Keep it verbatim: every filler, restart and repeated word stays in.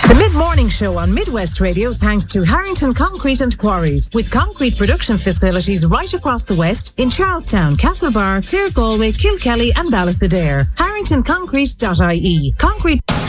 The mid-morning show on Midwest Radio thanks to Harrington Concrete and Quarries, with concrete production facilities right across the West in Charlestown, Castlebar, Clare, Galway, Kilkelly and Ballysadare. harrington concrete dot I E. Concrete...